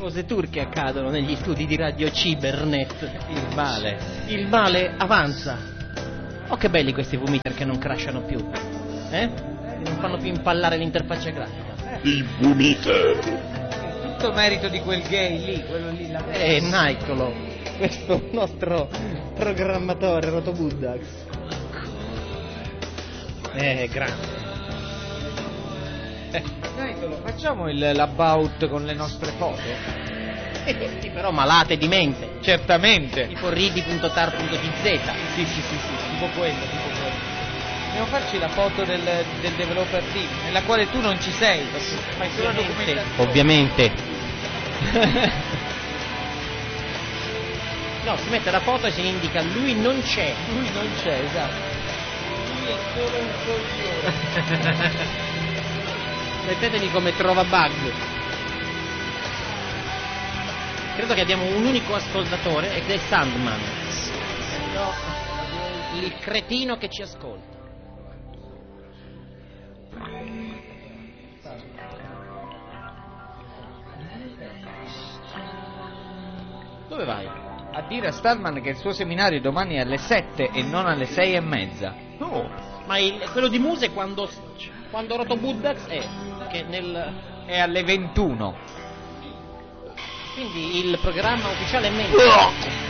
cose turche accadono negli studi di Radio Cibernet. Il male avanza. Oh, che belli questi vomiter che non crashano più. Che non fanno più impallare l'interfaccia grafica. Il vomiter. Tutto merito di quel gay lì, quello lì là. Nicolo, questo nostro programmatore Rotobudax. Grande. Nicolo, facciamo l'about con le nostre foto? Sì, però malate di mente. Certamente. Tipo ridi.tar.gz. Sì, tipo quello. Dobbiamo farci la foto del developer team, nella quale tu non ci sei, perché fai solo la documentazione. Ovviamente. No, si mette la foto e si indica lui non c'è. Lui non c'è, esatto. Lui è solo un coglione. Mettetevi come trova bug. Credo che abbiamo un unico ascoltatore ed è Sandman. No. Il cretino che ci ascolta. Dove vai? A dire a Stallman che il suo seminario domani è alle 7 e non alle 6:30. No, ma quello di Muse quando Rotobudax è? Che è alle 21. Quindi il programma ufficiale è meno.